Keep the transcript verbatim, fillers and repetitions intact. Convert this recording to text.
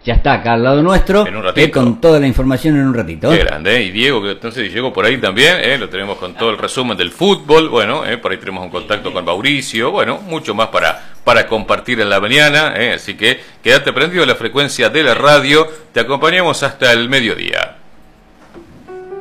ya está acá al lado nuestro, En un ratito. eh, con toda la información en un ratito. Qué grande, ¿eh? Y Diego, que entonces llegó por ahí también, ¿eh? Lo tenemos con todo el resumen del fútbol, bueno, ¿eh? Por ahí tenemos un contacto con Mauricio, bueno, mucho más para, para compartir en la mañana, ¿eh? Así que quédate prendido a la frecuencia de la radio, te acompañamos hasta el mediodía.